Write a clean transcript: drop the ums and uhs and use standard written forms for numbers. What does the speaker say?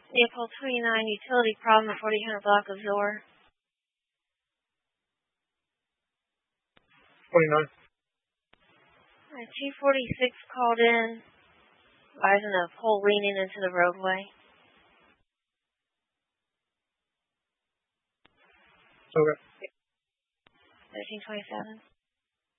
Leopold 29, utility problem at 4000 block of Zor. 29. 246 called in, advising a pole leaning into the roadway. Okay. 1327.